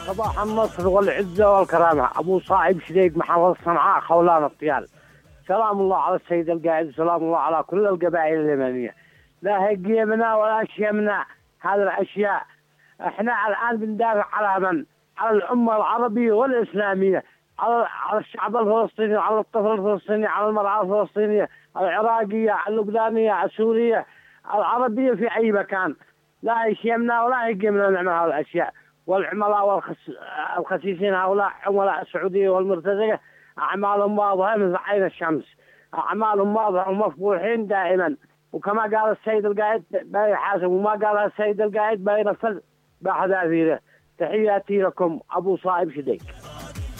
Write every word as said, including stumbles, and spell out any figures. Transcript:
صباح النصر والعزة والكرامة، أبو صاحب شديق محافظ صنعاء خولان الطيال. سلام الله على السيد القائد، سلام الله على كل القبائل اليمنية. لا هي قيمنا ولا شيمنا هذه الأشياء. احنا الآن بندافع على من؟ على الأمة العربية والإسلامية، على على الشعب الفلسطيني، على الطفل الفلسطيني، على المرأة الفلسطينية، العراقية، اللبنانية، السورية، العربية في أي مكان. لا يشيمنا ولا يقيمنا نعمل هذه الأشياء. والعملاء والخسيسين هؤلاء عملاء السعودية والمرتزقة أعمالهم واضحة مثل عين الشمس، أعمالهم واضحة ومفضوحين دائما. وكما قال السيد القائد بيحاسب، وما قال السيد القائد بينفذ بحذافيره. تحياتي لكم أبو صائب شديق.